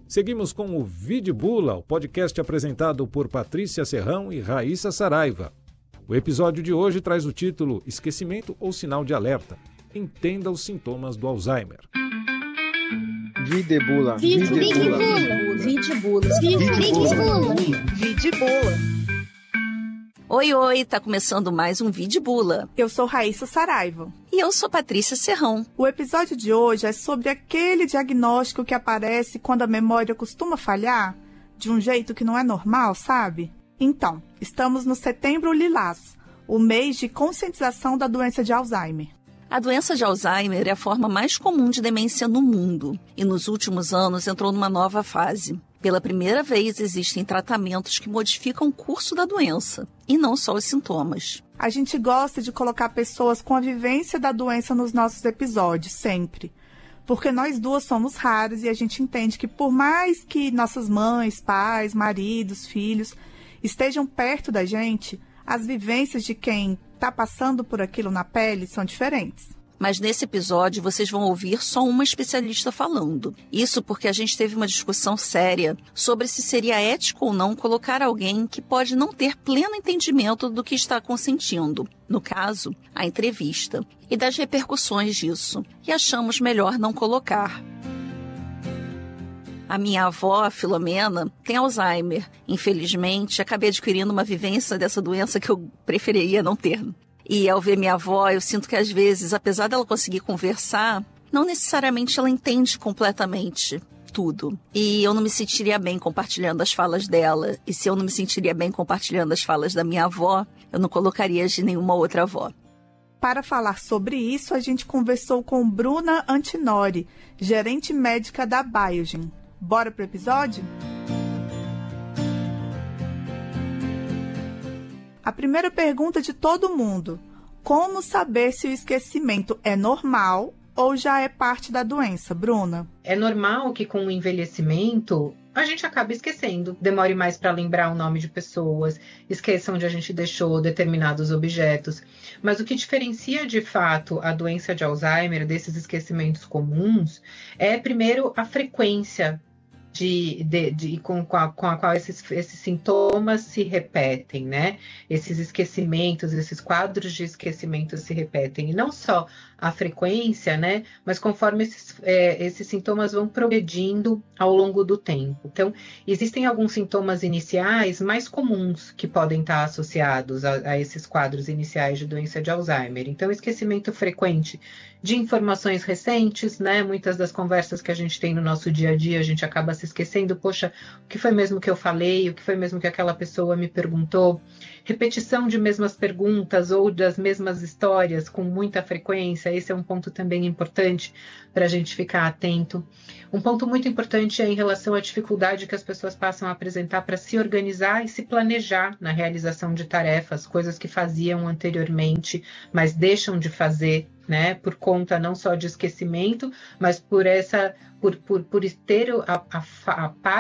Seguimos com o Vidibula, o podcast apresentado por Patrícia Serrão e Raíssa Saraiva. O episódio de hoje traz o título Esquecimento ou Sinal de Alerta. Entenda os sintomas do Alzheimer. Vidibula. Oi, tá começando mais um Vidibula. Eu sou Raíssa Saraiva. E eu sou Patrícia Serrão. O episódio de hoje é sobre aquele diagnóstico que aparece quando a memória costuma falhar, de um jeito que não é normal, sabe? Então, estamos no Setembro Lilás, o mês de conscientização da doença de Alzheimer. A doença de Alzheimer é a forma mais comum de demência no mundo e nos últimos anos entrou numa nova fase. Pela primeira vez existem tratamentos que modificam o curso da doença e não só os sintomas. A gente gosta de colocar pessoas com a vivência da doença nos nossos episódios, sempre. Porque nós duas somos raras e a gente entende que por mais que nossas mães, pais, maridos, filhos estejam perto da gente, as vivências de quem está passando por aquilo na pele são diferentes. Mas nesse episódio vocês vão ouvir só uma especialista falando. Isso porque a gente teve uma discussão séria sobre se seria ético ou não colocar alguém que pode não ter pleno entendimento do que está consentindo. No caso, a entrevista. E das repercussões disso. E achamos melhor não colocar. A minha avó, a Filomena, tem Alzheimer. Infelizmente, acabei adquirindo uma vivência dessa doença que eu preferiria não ter. E ao ver minha avó, eu sinto que às vezes, apesar dela conseguir conversar, não necessariamente ela entende completamente tudo. E eu não me sentiria bem compartilhando as falas dela. E se eu não me sentiria bem compartilhando as falas da minha avó, eu não colocaria de nenhuma outra avó. Para falar sobre isso, a gente conversou com Bruna Antinori, gerente médica da Biogen. Bora pro episódio? A primeira pergunta de todo mundo: como saber se o esquecimento é normal ou já é parte da doença, Bruna? É normal que com o envelhecimento a gente acaba esquecendo, demore mais para lembrar o nome de pessoas, esqueça onde a gente deixou determinados objetos. Mas o que diferencia de fato a doença de Alzheimer desses esquecimentos comuns é, primeiro, a frequência com a qual esses sintomas se repetem, né? Esses esquecimentos, esses quadros de esquecimento se repetem. E não só a frequência, né? Mas conforme esses sintomas vão progredindo ao longo do tempo. Então, existem alguns sintomas iniciais mais comuns que podem estar associados a esses quadros iniciais de doença de Alzheimer. Então, esquecimento frequente de informações recentes, né? Muitas das conversas que a gente tem no nosso dia a dia, a gente acaba se esquecendo, poxa, o que foi mesmo que eu falei, o que foi mesmo que aquela pessoa me perguntou, repetição de mesmas perguntas ou das mesmas histórias com muita frequência, esse é um ponto também importante para a gente ficar atento. Um ponto muito importante é em relação à dificuldade que as pessoas passam a apresentar para se organizar e se planejar na realização de tarefas, coisas que faziam anteriormente, mas deixam de fazer, né, por conta não só de esquecimento, mas por ter a